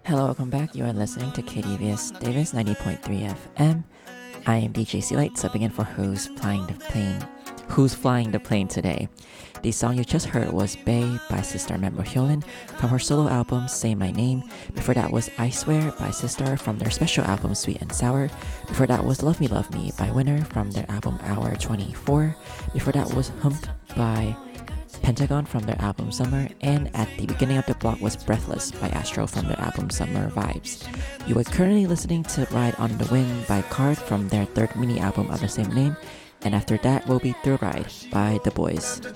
Hello, welcome back. You are listening to KDVS Davis 90.3 FM. I am DJ C Light, subbing in for Who's Flying the Plane today. The song you just heard was Bay by Sister member Hyolyn from her solo album Say My Name. Before that was I Swear by Sister from their special album Sweet and Sour. Before that was Love Me by Winner from their album Hour 24. Before that was Hump by Pentagon from their album Summer, and at the beginning of the block was Breathless by Astro from their album Summer Vibes. You are currently listening to Ride on the Wind by Card from their third mini album of the same name, and after that will be Thrill Ride by The Boys.